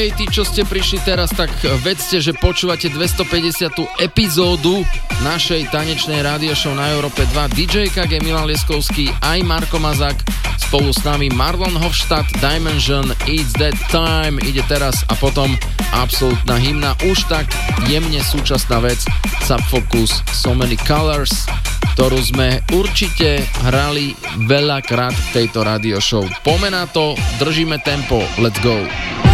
Tí, čo ste prišli teraz, tak vedzte, že počúvate 250. epizódu našej tanečnej rádio show na Európe 2. DJ KG, Milan Lieskovský, aj Marko Mazák, spolu s nami Marlon Hofstadt, Dimension, It's That Time, ide teraz a potom absolútna hymna, už tak jemne súčasná vec, Subfocus, So Many Colors, ktorú sme určite hrali veľakrát v tejto radio show. Pomená to, držíme tempo, let's go.